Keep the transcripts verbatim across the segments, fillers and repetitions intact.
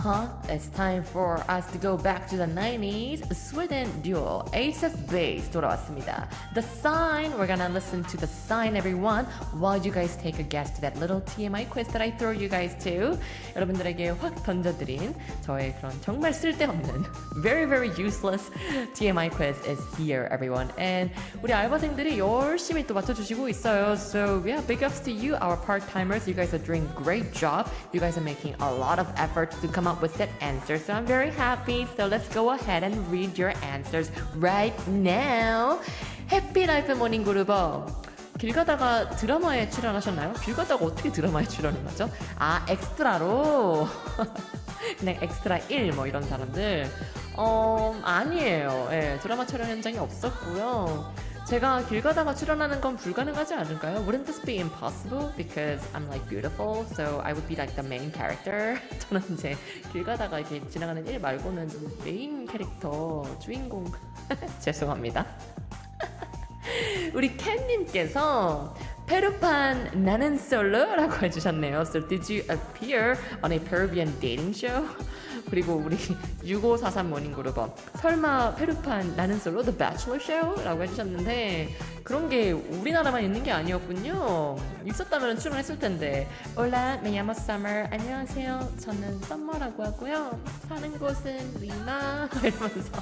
Huh? It's time for us to go back to the nineties. Sweden duo Ace of Base 돌아왔습니다. The Sign. We're gonna listen to The Sign, everyone, while you guys take a guess to that little T M I quiz that I throw you guys to. 여러분들에게 확 던져드린 저의 그런 정말 쓸데없는 very very useless T M I quiz is here, everyone. And 우리 알바생들이 열심히 또 맞춰주시고 있어요. So yeah, big ups to you, our part-timers. You guys are doing great job. You guys are making a lot of effort to come up with that answer. So I'm very happy. So let's go ahead and read your answers right now. 해피라이프 모닝그룹어. 길 가다가 드라마에 출연하셨나요? 길 가다가 어떻게 드라마에 출연을 하죠? 아, 엑스트라로? 그냥 엑스트라 일 뭐 이런 사람들? 어, 아니에요. 예, 드라마 촬영 현장이 없었고요. 제가 길 가다가 출연하는 건 불가능하지 않을까요? Wouldn't this be impossible? Because I'm like beautiful, so I would be like the main character. 저는 이제 길 가다가 이렇게 지나가는 일 말고는 좀 메인 캐릭터, 주인공. 죄송합니다. 우리 캔님께서 페루판 나는 솔로라고 해주셨네요. So did you appear on a Peruvian dating show? 그리고 우리 육오사삼 모닝그룹업 설마 페루판 나는 솔로 The Bachelor Show? 라고 해주셨는데 그런 게 우리나라만 있는 게 아니었군요. 있었다면 출연했을 텐데. Hola, me llamo Summer. 안녕하세요. 저는 썸머라고 하고요. 사는 곳은 리마. 이러면서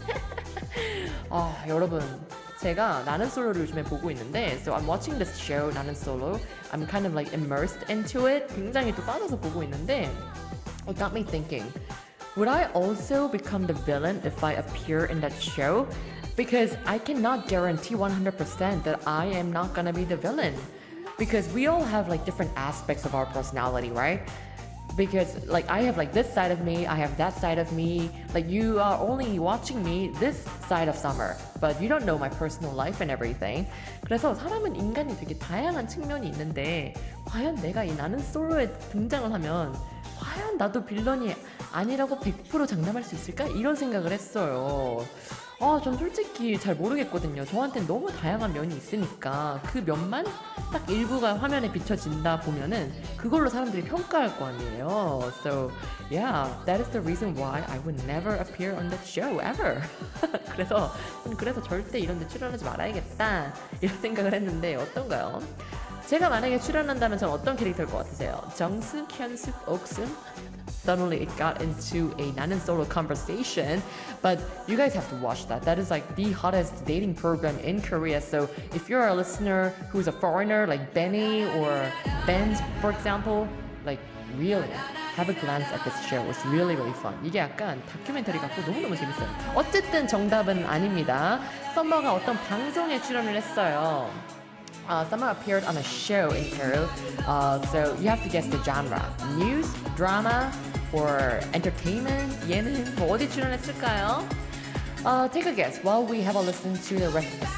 아, 여러분 제가 나는 솔로를 요즘에 보고 있는데 So I'm watching this show, 나는 솔로. I'm kind of like immersed into it. 굉장히 또 빠져서 보고 있는데 It got me thinking, would I also become the villain if I appear in that show? Because I cannot guarantee one hundred percent that I am not gonna be the villain. Because we all have like different aspects of our personality, right? Because like I have like this side of me, I have that side of me. Like you are only watching me this side of Summer, but you don't know my personal life and everything. 그래서 사람은 인간이 되게 다양한 측면이 있는데 과연 내가 이 나는 솔로에 등장을 하면 과연 나도 빌런이 아니라고 백 퍼센트 장담할 수 있을까? 이런 생각을 했어요. 아, 전 솔직히 잘 모르겠거든요. 저한테는 너무 다양한 면이 있으니까 그 면만 딱 일부가 화면에 비춰진다 보면은 그걸로 사람들이 평가할 거 아니에요. So, yeah, that is the reason why I would never appear on that show ever. 그래서 그래서 절대 이런 데 출연하지 말아야겠다 이런 생각을 했는데 어떤가요? 제가 만약에 출연한다면 전 어떤 캐릭터일 것 같으세요? 정숙, 현숙, 옥순? Suddenly it got into a 나는 solo conversation, but you guys have to watch that. That is like the hottest dating program in Korea. So if you're a listener who's a foreigner like Benny or Ben, for example, like really have a glance at this show. It's really really fun. 이게 약간 다큐멘터리 같고 너무너무 재밌어요. 어쨌든 정답은 아닙니다. 썸머가 어떤 방송에 출연을 했어요. Uh, Summer appeared on a show in Peru, uh, so you have to guess the genre. News, drama, or entertainment, 예능, 뭐 어디 출연했을까요? Uh, take a guess while we have a listen to the rest of the